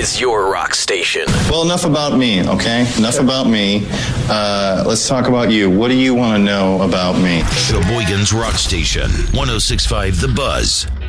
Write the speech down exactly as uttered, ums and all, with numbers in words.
is your rock station. Well, enough about me, okay? Enough about me. Uh, let's talk about you. What do you want to know about me? Sheboygan's Rock Station, one oh six point five The Buzz.